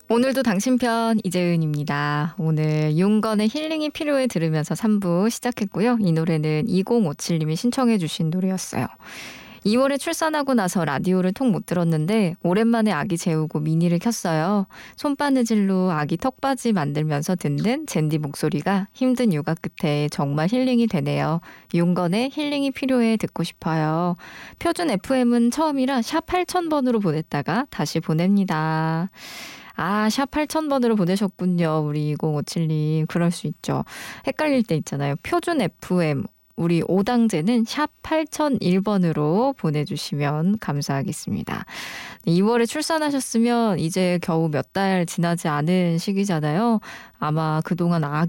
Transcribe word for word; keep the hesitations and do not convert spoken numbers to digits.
오늘도 당신 편 이재은입니다. 오늘 윤건의 힐링이 필요해 들으면서 삼 부 시작했고요. 이 노래는 이공오칠님이 신청해 주신 노래였어요. 이월에 출산하고 나서 라디오를 통 못 들었는데 오랜만에 아기 재우고 미니를 켰어요. 손바느질로 아기 턱받이 만들면서 듣는 젠디 목소리가 힘든 육아 끝에 정말 힐링이 되네요. 윤건의 힐링이 필요해 듣고 싶어요. 표준 에프엠은 처음이라 샵 팔천 번으로 보냈다가 다시 보냅니다. 아, 샵 팔천 번으로 보내셨군요. 우리 이공오칠님. 그럴 수 있죠. 헷갈릴 때 있잖아요. 표준 에프엠. 우리 오당제는 샵 팔천일 번으로 보내주시면 감사하겠습니다. 이월에 출산하셨으면 이제 겨우 몇 달 지나지 않은 시기잖아요. 아마 그동안 아기